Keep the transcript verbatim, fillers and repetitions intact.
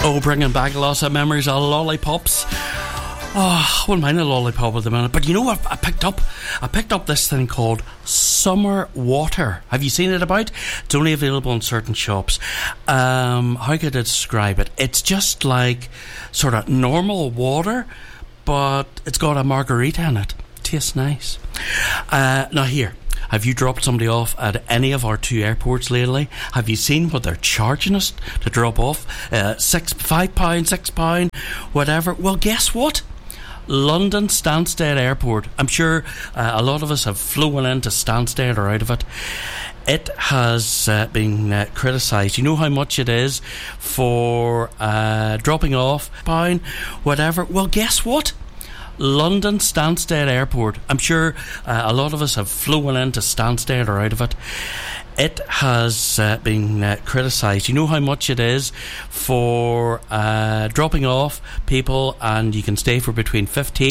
Oh, bringing back lots of memories of lollipops. Oh, I wouldn't mind a lollipop at the minute. But you know what I picked up? I picked up this thing called Summer Water. Have you seen it about? It's only available in certain shops. Um, how could I describe it? It's just like sort of normal water, but it's got a margarita in it. Tastes nice. Uh, now here, have you dropped somebody off at any of our two airports lately? Have you seen what they're charging us to drop off? Uh, six, five pound, six pound, whatever. Well, guess what? London Stansted Airport. I'm sure uh, a lot of us have flown into Stansted or out of it. It has uh, been uh, criticised. You know how much it is for uh, dropping off, pound, whatever. Well, guess what? London Stansted Airport. I'm sure uh, a lot of us have flown into Stansted or out of it. It has uh, been uh, criticised. You know how much it is for uh, dropping off people, and you can stay for between fifteen